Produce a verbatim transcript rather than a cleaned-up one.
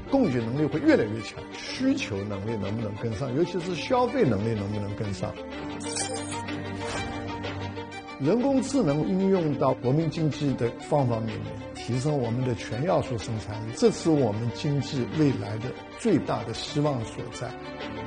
供给能力会越来越强，需求能力能不能跟上，尤其是消费能力能不能跟上。人工智能应用到国民经济的方方面面，提升我们的全要素生产力，这是我们经济未来的最大的希望所在。